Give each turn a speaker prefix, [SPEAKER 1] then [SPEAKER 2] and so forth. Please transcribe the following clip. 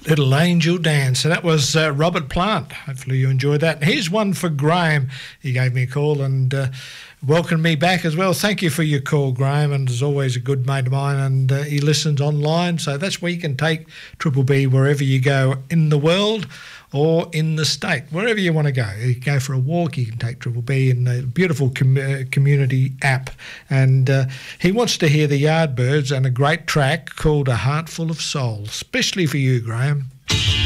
[SPEAKER 1] Little Angel Dance. And that was Robert Plant. Hopefully you enjoyed that. Here's one for Graham. He gave me a call and welcomed me back as well. Thank you for your call, Graham. And as always, a good mate of mine. And he listens online. So that's where you can take Triple B wherever you go in the world or in the state, wherever you want to go. You can go for a walk, you can take Triple B in the beautiful community app. And he wants to hear the Yardbirds and a great track called A Heart Full of Soul, especially for you, Graham.